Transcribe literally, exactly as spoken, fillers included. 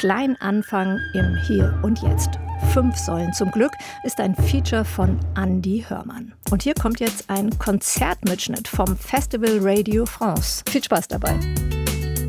Klein anfangen im Hier und Jetzt. Fünf Säulen zum Glück ist ein Feature von Andi Hörmann. Und hier kommt jetzt ein Konzertmitschnitt vom Festival Radio France. Viel Spaß dabei.